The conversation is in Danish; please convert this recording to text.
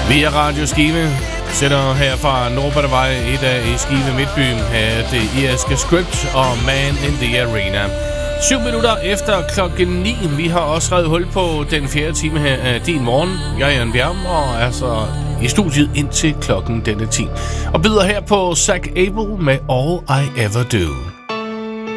Via Radio Skive sætter her fra Nordbattevej, et af i Skive Midtbyen, her det irske Script og Man in the Arena. 7 minutter efter klokken 9. Vi har også revet hul på den 4. time her af Din Morgen. Jeg er Jan Bjerg og er så i studiet indtil klokken denne 10. Og byder her på Zach Abel med All I Ever Do.